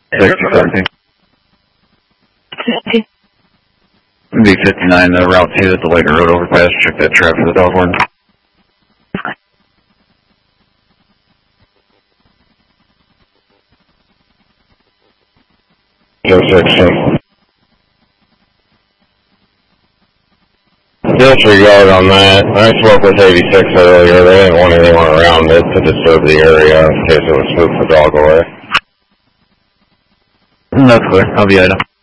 613. B59, Route 2 at the Layton Road overpass. Check that trap for the dog horn. 016. Disregard on that. I spoke with 86 earlier. They didn't want anyone around it to disturb the area in case it would spook the dog away. That's clear. I'll be item.